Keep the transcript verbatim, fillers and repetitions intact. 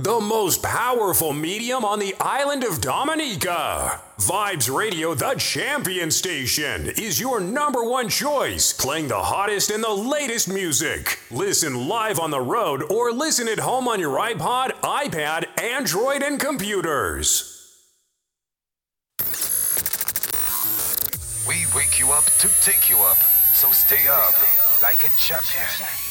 the most powerful medium on the island of Dominica. Vibes Radio, the champion station, is your number one choice, playing the hottest and the latest music. Listen live on the road or listen at home on your iPod, iPad, Android, and computers. We wake you up to take you up, so stay up like a champion.